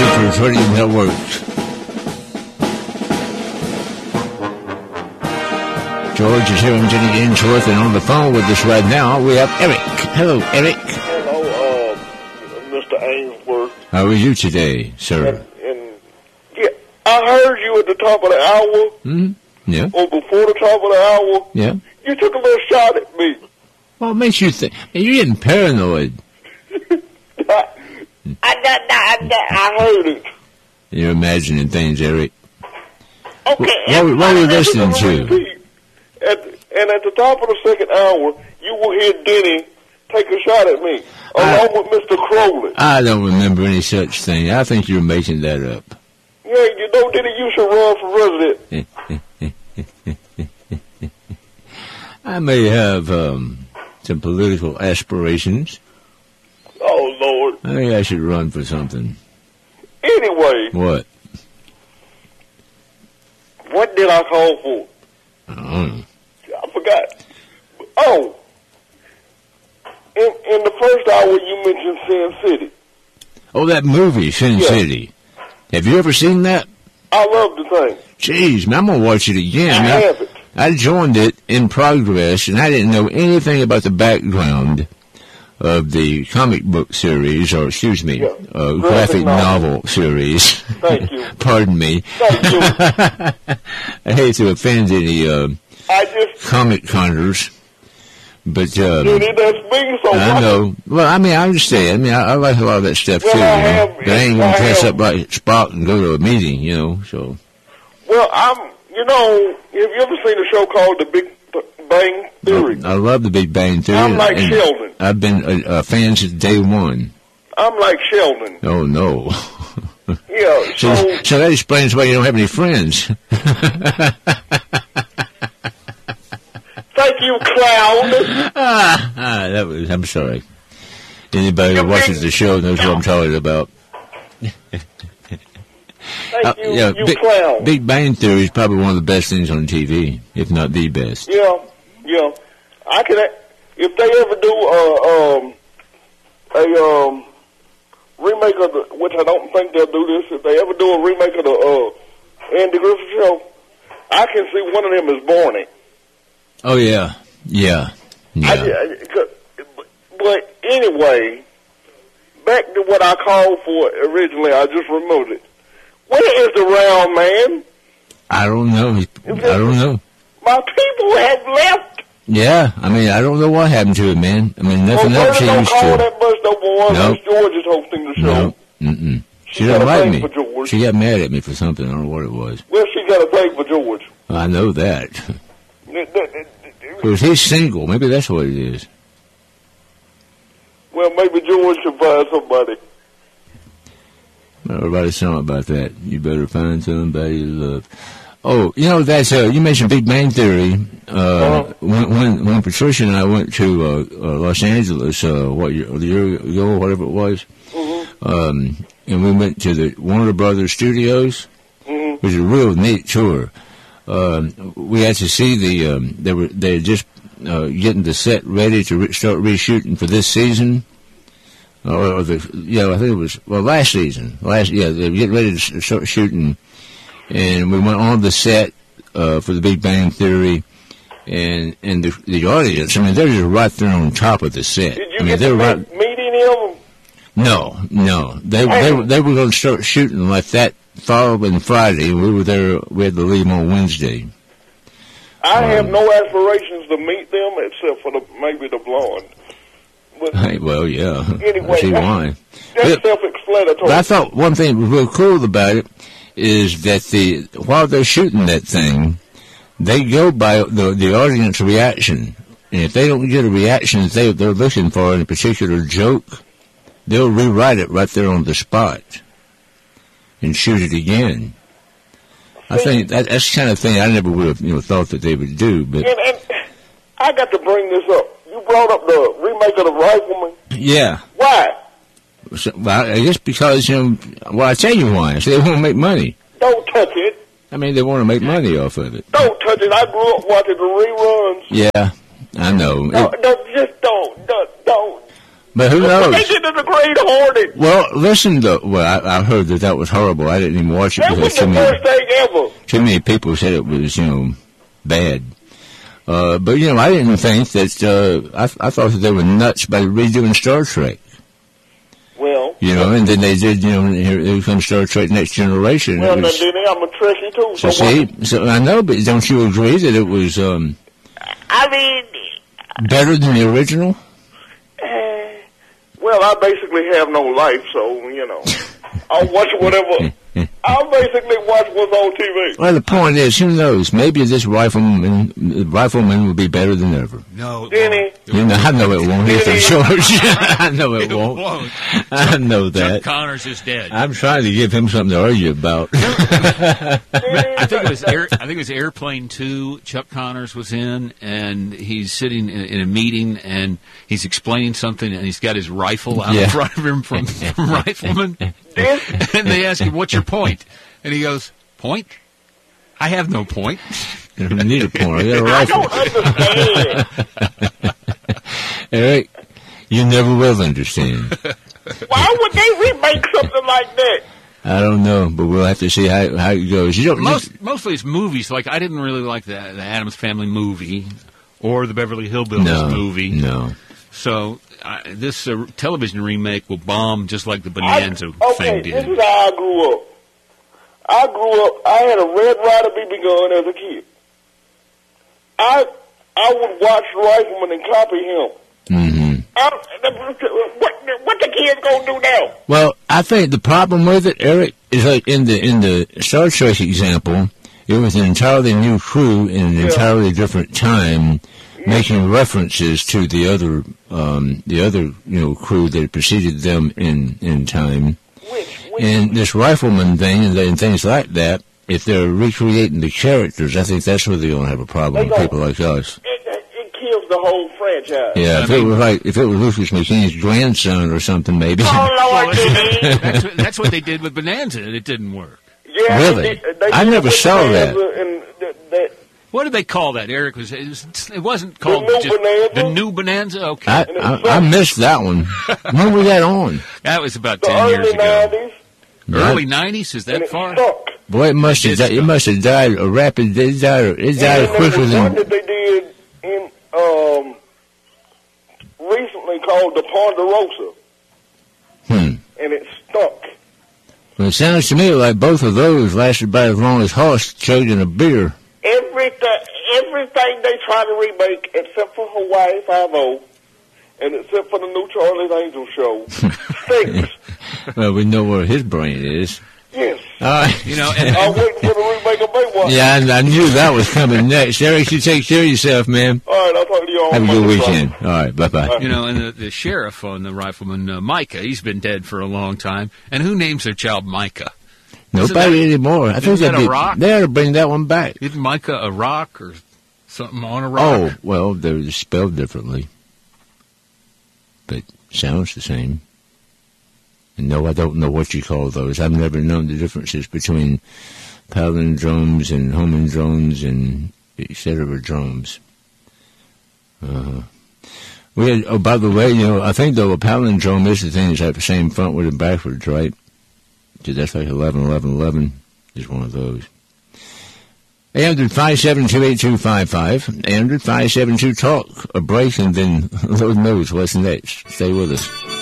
Super Radio Network. George is here on Jenny Ainsworth, and on the phone with us right now, we have Eric. Hello, Eric. Hello, Mr. Ainsworth. How are you today, sir? And yeah, I heard you at the top of the hour. Mm-hmm. Yeah. Or before the top of the hour. Yeah. You took a little shot at me. Well, it makes you think. You're getting paranoid. I heard it. You're imagining things, Eric. Okay. What were you listening to? And at the top of the second hour, you will hear Denny take a shot at me, along with Mr. Crowley. I don't remember any such thing. I think you're making that up. Yeah, you know, Denny, you should run for president. I may have some political aspirations. Oh, Lord. I think I should run for something. Anyway. What? What did I call for? I don't know. I forgot. Oh. In the first hour, you mentioned Sin City. Oh, that movie, Sin City. Have you ever seen that? I love the thing. Jeez, man, I'm going to watch it again. I haven't. I joined it in progress, and I didn't know anything about the background of the comic book series, or excuse me, graphic novel series. Thank you. Pardon me. Thank you. I hate to offend any comic hunters, but that's me, so I know. Well, I mean, I understand. I mean, I like a lot of that stuff too. But I ain't gonna dress up like Spock and go to a meeting, you know. So. Well, have you ever seen a show called The Big Bang Theory? I love The Big Bang Theory. I'm like Sheldon. I've been a fan since day one. I'm like Sheldon. Oh, no. Yeah, so that explains why you don't have any friends. Thank you, clown. I'm sorry. Anybody who watches the show knows what I'm talking about. Thank you, you clown. Big Bang Theory is probably one of the best things on TV, if not the best. Yeah. I can, if they ever do a remake of the, which I don't think they'll do this, if they ever do a remake of the Andy Griffith Show, I can see one of them as Barney. Oh, yeah. But anyway, back to what I called for originally, I just removed it. Where is the round man? I don't know. My people have left. Yeah, I mean, I don't know what happened to it, man. I mean, nothing else she used to. That bus no more. Nope. George is hosting the show. No, she doesn't like me. She got mad at me for something. I don't know what it was. Well, she got a thing for George. I know that. Because he's single. Maybe that's what it is. Well, maybe George should find somebody. Everybody's something about that. You better find somebody to love. Oh, you know, that's, you mentioned Big Bang Theory. When Patricia and I went to, Los Angeles, a year ago, whatever it was, and we went to the Warner Brothers Studios, which was a real neat tour. We had to see they're just, getting the set ready to start reshooting for this season. I think it was, last season. They're getting ready to start shooting. And we went on the set for the Big Bang Theory, and the audience. I mean, they're just right there on top of the set. Did you get to meet any of them? No. They were going to start shooting like that following Friday. We were there. We had to leave on Wednesday. I have no aspirations to meet them except for maybe the blonde. But yeah. Anyway, I see why. That's self-explanatory. But I thought one thing was real cool about it is that while they're shooting that thing, they go by the audience reaction. And if they don't get a reaction that they're looking for in a particular joke, they'll rewrite it right there on the spot and shoot it again. I think that's the kind of thing I never would have thought that they would do. But and I got to bring this up. You brought up the remake of The Rifleman. Yeah. Why? Well, I guess because, I tell you why. So they want to make money. Don't touch it. I mean, they want to make money off of it. Don't touch it. I grew up watching the reruns. Yeah, I know. No, just don't. But who knows? They get to the Great Hornet. Well, listen, though. Well, I heard that was horrible. I didn't even watch it That was because the worst thing ever. too many people said it was, bad. But, I didn't think that, I thought that they were nuts by redoing Star Trek. Well. And then they did, here comes Star Trek Next Generation. Well, then I'm a Trekkie, too. So I know, but don't you agree that it was, I mean... better than the original? Well, I basically have no life, so, I'll watch whatever. I'll basically watch what's on TV. Well, the point is, who knows? Maybe this rifleman will be better than ever. No, Denny. I know it won't. George. I know it won't. I know that. Chuck Connors is dead. I'm trying to give him something to argue about. I think it was Airplane 2. Chuck Connors was in, and he's sitting in a meeting, and he's explaining something, and he's got his rifle out in front of him from Rifleman. And they ask him, "What's your point?" And he goes, "Point? I have no point. You don't need a point. I got a rifle." I don't understand. Eric, you never will understand. Why would they remake something like that? I don't know, but we'll have to see how it goes. Mostly it's movies. Like, I didn't really like the Addams Family movie or the Beverly Hillbillies movie. No. So this television remake will bomb just like the Bonanza thing did. This is how I grew up. I had a Red Ryder BB gun as a kid. I would watch Rifleman and copy him. Mm-hmm. What the kids gonna do now? Well, I think the problem with it, Eric, is like in the Star Trek example, it was an entirely new crew in an entirely different time, making references to the other crew that preceded them in time. And this Rifleman thing and things like that, if they're recreating the characters, I think that's where they're going to have a problem with people like us. It kills the whole franchise. Yeah, if it was Lucas McKean's grandson or something, maybe. Oh, Lord, that's what they did with Bonanza, and it didn't work. Yeah, really? I never saw that. What did they call that, Eric? It wasn't called the New Bonanza? Okay. I missed that one. When was that on? That was about 10 years ago. 90s. Early 90s? Is that far? Boy, it must have died a rapid. It died quicker than. One that they did in recently called the Ponderosa. And it stuck. Well, it sounds to me like both of those lasted about as long as Hoss chugging a beer. Everything they try to remake, except for Hawaii Five-0, and except for the new Charlie's Angels show, stinks. Well, we know where his brain is. Yes. All right. I'm waiting for the remake of Baywatch. Yeah, I knew that was coming next. Eric, you take care of yourself, man. All right, I'll talk to you all. Have a good weekend. All right, bye-bye. And the sheriff on the Rifleman, Micah, he's been dead for a long time. And who names their child Micah? Nobody anymore. I think they ought to bring that one back. Isn't Micah a rock or something on a rock? Oh, well, they're spelled differently. But sounds the same. And no, I don't know what you call those. I've never known the differences between palindromes and homindromes and et cetera dromes. By the way, I think though a palindrome is the thing that's at the same frontward and backwards, right? So that's like 11, 11, 11 is one of those. 800-572-8255. 800-572-TALK. A break and then Lord knows what's next. Stay with us.